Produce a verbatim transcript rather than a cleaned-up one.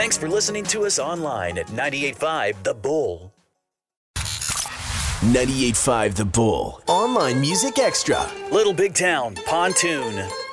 Thanks for listening to us online at ninety-eight point five The Bull. ninety-eight point five The Bull. Online Music Extra. Little Big Town, Pontoon.